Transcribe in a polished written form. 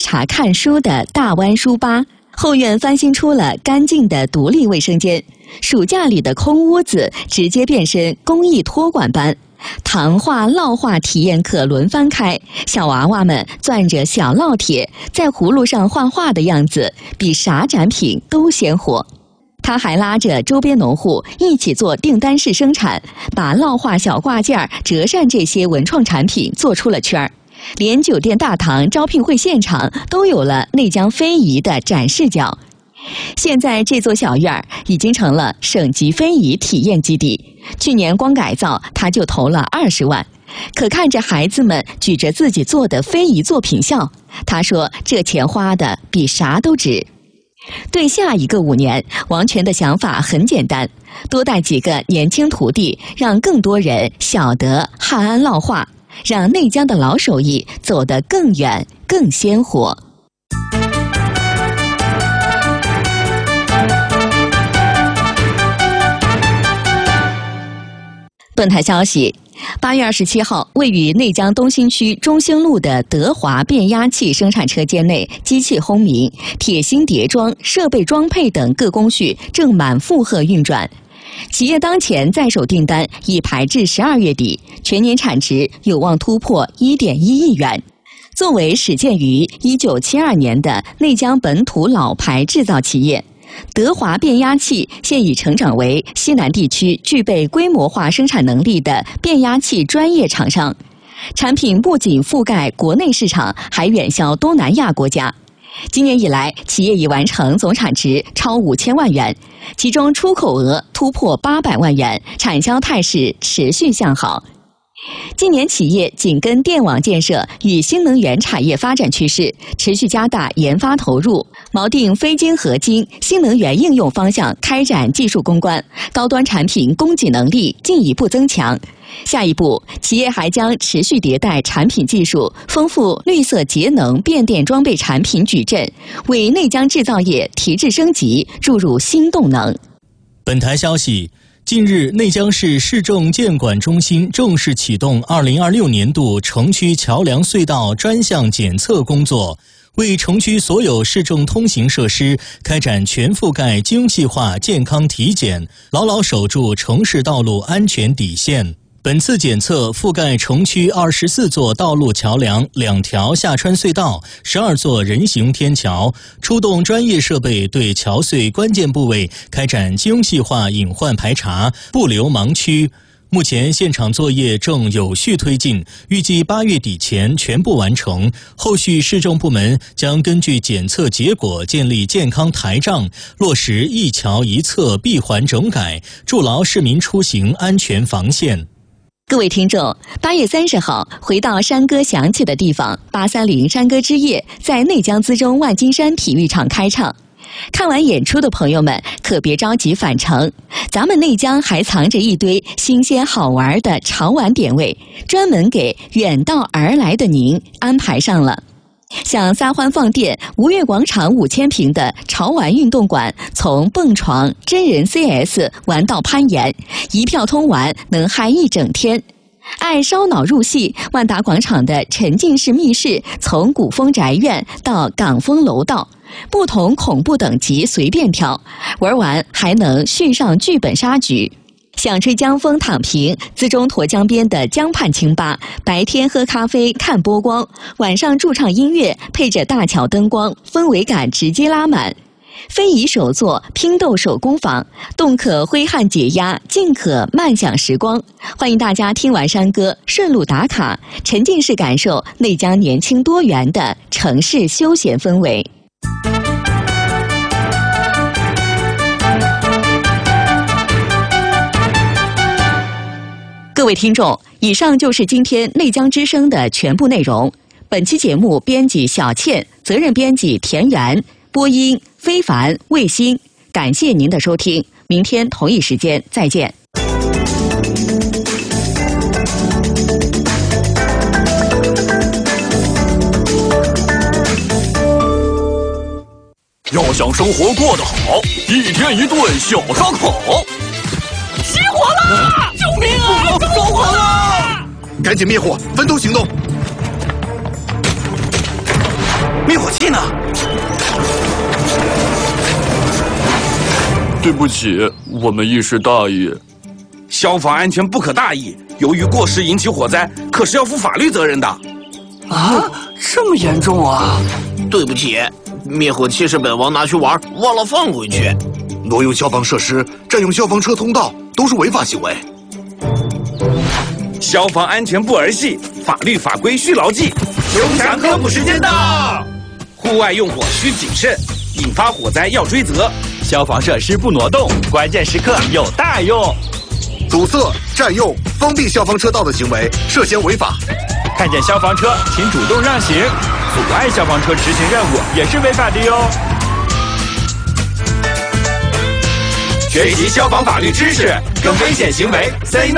茶看书的大湾书吧。后院翻新出了干净的独立卫生间，暑假里的空屋子直接变身公益托管班。糖画、烙画体验课轮番开，小娃娃们攥着小烙铁，在葫芦上画画的样子，比啥展品都鲜活。他还拉着周边农户一起做订单式生产，把烙画小挂件、折扇这些文创产品做出了圈儿。连酒店大堂招聘会现场都有了内江非遗的展示角。现在这座小院已经成了省级非遗体验基地，去年光改造他就投了20万。可看着孩子们举着自己做的非遗作品笑，他说这钱花的比啥都值。对下一个5年，王权的想法很简单，多带几个年轻徒弟，让更多人晓得汉安烙画，让内江的老手艺走得更远更鲜活。本台消息，8月27号，位于内江东新区中兴路的德华变压器生产车间内，机器轰鸣，铁芯叠装、设备装配等各工序正满负荷运转。企业当前在手订单已排至12月底，全年产值有望突破1.1亿元。作为始建于1972年的内江本土老牌制造企业，德华变压器现已成长为西南地区具备规模化生产能力的变压器专业厂商，产品不仅覆盖国内市场，还远销东南亚国家。今年以来，企业已完成总产值超5000万元，其中出口额突破800万元，产销态势持续向好。近年企业紧跟电网建设与新能源产业发展趋势，持续加大研发投入，锚定非晶合金、新能源应用方向开展技术攻关，高端产品供给能力进一步增强。下一步，企业还将持续迭代产品技术，丰富绿色节能变电装备产品矩阵，为内江制造业提质升级注入新动能。 本台消息，近日，内江市市政建管中心正式启动2026年度城区桥梁隧道专项检测工作，为城区所有市政通行设施开展全覆盖精细化健康体检，牢牢守住城市道路安全底线。本次检测覆盖城区24座道路桥梁、2条下穿隧道、12座人行天桥，出动专业设备对桥隧关键部位开展精细化隐患排查，不留盲区。目前现场作业正有序推进，预计8月底前全部完成。后续市政部门将根据检测结果建立健康台账，落实一桥一侧闭环整改，筑牢市民出行安全防线。 各位听众，8月30号，回到山歌响起的地方，830山歌之夜在内江资中万金山体育场开唱。看完演出的朋友们可别着急返程，咱们内江还藏着一堆新鲜好玩的潮玩点位，专门给远道而来的您安排上了。像撒欢放电吴越广场5000平的潮玩运动馆，从蹦床、真人 CS 玩到攀岩，一票通玩能嗨一整天。爱烧脑入戏，万达广场的沉浸式密室，从古风宅院到港风楼道，不同恐怖等级随便挑，玩完还能续上剧本杀局。想吹江风躺平，资中沱江边的江畔清吧，白天喝咖啡看波光，晚上驻唱音乐，配着大桥灯光，氛围感直接拉满。非遗手作拼豆手工坊，动可挥汗解压，静可慢享时光。欢迎大家听完山歌顺路打卡，沉浸式感受内江年轻多元的城市休闲氛围。各位听众，以上就是今天内江之声的全部内容。本期节目编辑小倩，责任编辑田园，播音非凡、卫星。感谢您的收听，明天同一时间再见。 要想生活过得好，一天一顿小烧烤。 起火了！救命啊！着火了！ 赶紧灭火，分头行动！ 灭火器呢？ 对不起，我们一时大意。 消防安全不可大意，由于过失引起火灾，可是要负法律责任的。 啊，这么严重啊！ 对不起，灭火器是本王拿去玩，忘了放回去。 挪用消防设施、占用消防车通道都是违法行为。 消防安全不儿戏，法律法规需牢记。 熊强科普时间到！ 户外用火需谨慎，引发火灾要追责。 消防设施不挪动，关键时刻有大用。 堵塞、占用、封闭消防车道的行为涉嫌违法。 看见消防车，请主动让行。阻碍消防车执行任务也是违法的哟。 学习消防法律知识，跟危险行为 say no。